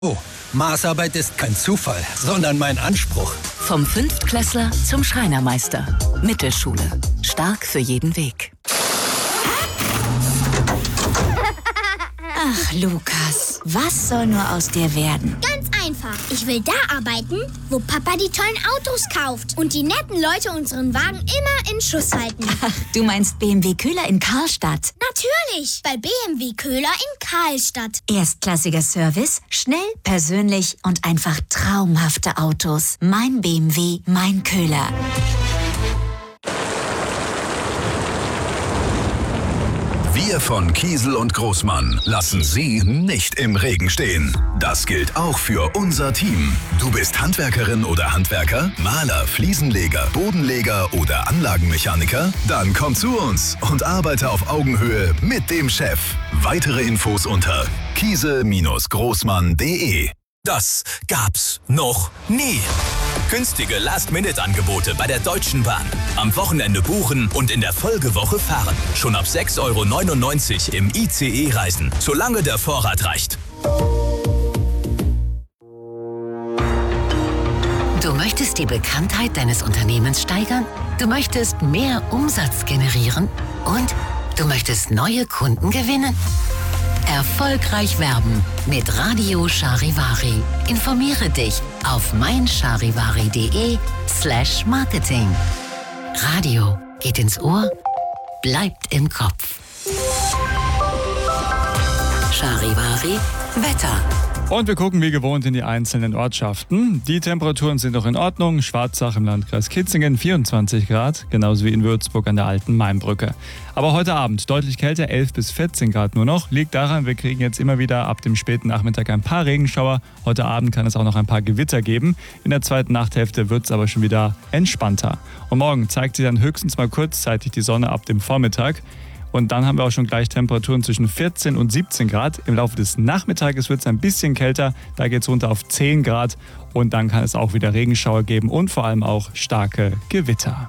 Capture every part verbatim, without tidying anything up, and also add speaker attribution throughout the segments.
Speaker 1: Oh, Maßarbeit ist kein Zufall, sondern mein Anspruch.
Speaker 2: Vom Fünftklässler zum Schreinermeister. Mittelschule. Stark für jeden Weg.
Speaker 3: Ach, Lukas, was soll nur aus dir werden?
Speaker 4: Ganz einfach. Ich will da arbeiten, wo Papa die tollen Autos kauft und die netten Leute unseren Wagen immer in Schuss halten.
Speaker 3: Ach, du meinst B M W Köhler in Karlstadt?
Speaker 4: Natürlich, bei B M W Köhler in Karlstadt.
Speaker 3: Erstklassiger Service, schnell, persönlich und einfach traumhafte Autos. Mein B M W, mein Köhler.
Speaker 5: Wir von Kiesel und Großmann lassen Sie nicht im Regen stehen. Das gilt auch für unser Team. Du bist Handwerkerin oder Handwerker, Maler, Fliesenleger, Bodenleger oder Anlagenmechaniker? Dann komm zu uns und arbeite auf Augenhöhe mit dem Chef. Weitere Infos unter kiesel Großmann punkt de.
Speaker 6: Das gab's noch nie. Günstige Last-Minute-Angebote bei der Deutschen Bahn. Am Wochenende buchen und in der Folgewoche fahren. Schon ab sechs Euro neunundneunzig im I C E reisen, solange der Vorrat reicht.
Speaker 2: Du möchtest die Bekanntheit deines Unternehmens steigern? Du möchtest mehr Umsatz generieren? Und du möchtest neue Kunden gewinnen? Erfolgreich werben mit Radio Charivari. Informiere dich auf meincharivari.de slash marketing. Radio geht ins Ohr, bleibt im Kopf. Charivari Wetter.
Speaker 7: Und wir gucken wie gewohnt in die einzelnen Ortschaften. Die Temperaturen sind noch in Ordnung. Schwarzach im Landkreis Kitzingen vierundzwanzig Grad, genauso wie in Würzburg an der alten Mainbrücke. Aber heute Abend deutlich kälter, elf bis vierzehn Grad nur noch. Liegt daran, wir kriegen jetzt immer wieder ab dem späten Nachmittag ein paar Regenschauer. Heute Abend kann es auch noch ein paar Gewitter geben. In der zweiten Nachthälfte wird es aber schon wieder entspannter. Und morgen zeigt sich dann höchstens mal kurzzeitig die Sonne ab dem Vormittag. Und dann haben wir auch schon gleich Temperaturen zwischen vierzehn und siebzehn Grad. Im Laufe des Nachmittages wird es ein bisschen kälter. Da geht es runter auf zehn Grad. Und dann kann es auch wieder Regenschauer geben und vor allem auch starke Gewitter.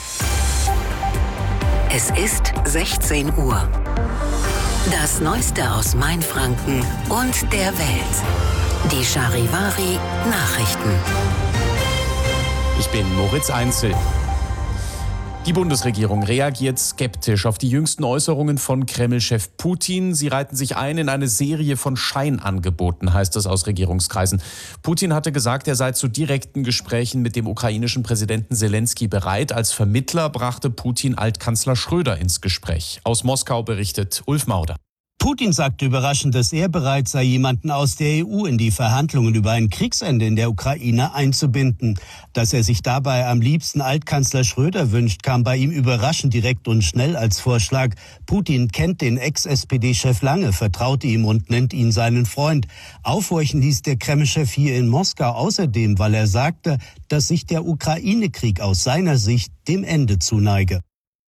Speaker 2: Es ist sechzehn Uhr. Das Neueste aus Mainfranken und der Welt. Die Charivari Nachrichten.
Speaker 8: Ich bin Moritz Einzel. Die Bundesregierung reagiert skeptisch auf die jüngsten Äußerungen von Kreml-Chef Putin. Sie reiten sich ein in eine Serie von Scheinangeboten, heißt es aus Regierungskreisen. Putin hatte gesagt, er sei zu direkten Gesprächen mit dem ukrainischen Präsidenten Selensky bereit. Als Vermittler brachte Putin Altkanzler Schröder ins Gespräch. Aus Moskau berichtet Ulf Mauder.
Speaker 9: Putin sagte überraschend, dass er bereit sei, jemanden aus der E U in die Verhandlungen über ein Kriegsende in der Ukraine einzubinden. Dass er sich dabei am liebsten Altkanzler Schröder wünscht, kam bei ihm überraschend direkt und schnell als Vorschlag. Putin kennt den Ex-S P D-Chef lange, vertraut ihm und nennt ihn seinen Freund. Aufhorchen ließ der Kreml-Chef hier in Moskau außerdem, weil er sagte, dass sich der Ukraine-Krieg aus seiner Sicht dem Ende zuneige.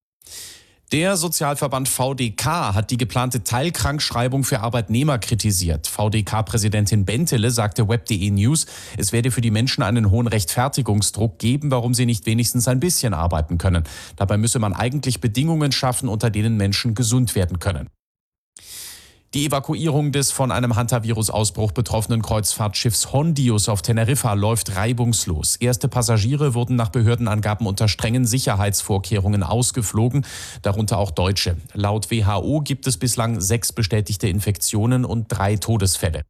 Speaker 8: Der Sozialverband V D K hat die geplante Teilkrankschreibung für Arbeitnehmer kritisiert. V D K-Präsidentin Bentele sagte Web punkt de News, es werde für die Menschen einen hohen Rechtfertigungsdruck geben, warum sie nicht wenigstens ein bisschen arbeiten können. Dabei müsse man eigentlich Bedingungen schaffen, unter denen Menschen gesund werden können. Die Evakuierung des von einem Hantavirus-Ausbruch betroffenen Kreuzfahrtschiffs Hondius auf Teneriffa läuft reibungslos. Erste Passagiere wurden nach Behördenangaben unter strengen Sicherheitsvorkehrungen ausgeflogen, darunter auch Deutsche. Laut W H O gibt es bislang sechs bestätigte Infektionen und drei Todesfälle.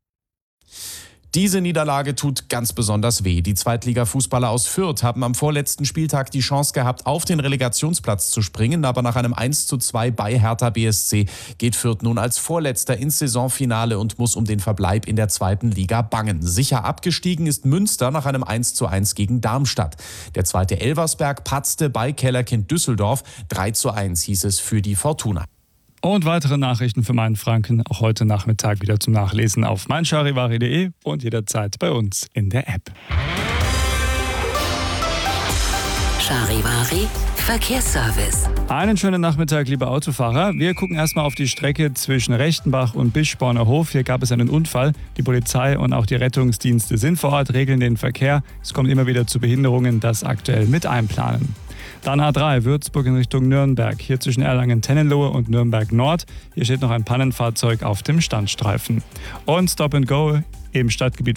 Speaker 8: Diese Niederlage tut ganz besonders weh. Die Zweitliga-Fußballer aus Fürth haben am vorletzten Spieltag die Chance gehabt, auf den Relegationsplatz zu springen. Aber nach einem eins zu zwei bei Hertha B S C geht Fürth nun als Vorletzter ins Saisonfinale und muss um den Verbleib in der zweiten Liga bangen. Sicher abgestiegen ist Münster nach einem eins zu eins gegen Darmstadt. Der zweite Elversberg patzte bei Kellerkind Düsseldorf. drei zu eins hieß es für die Fortuna.
Speaker 7: Und weitere Nachrichten für Mainfranken auch heute Nachmittag wieder zum Nachlesen auf meincharivari punkt de und jederzeit bei uns in der App.
Speaker 2: Charivari Verkehrsservice.
Speaker 7: Einen schönen Nachmittag, liebe Autofahrer. Wir gucken erstmal auf die Strecke zwischen Rechtenbach und Bischborner Hof. Hier gab es einen Unfall. Die Polizei und auch die Rettungsdienste sind vor Ort, regeln den Verkehr. Es kommt immer wieder zu Behinderungen, das aktuell mit einplanen. Dann A drei, Würzburg in Richtung Nürnberg. Hier zwischen Erlangen-Tennenlohe und Nürnberg Nord. Hier steht noch ein Pannenfahrzeug auf dem Standstreifen. Und Stop and Go im Stadtgebiet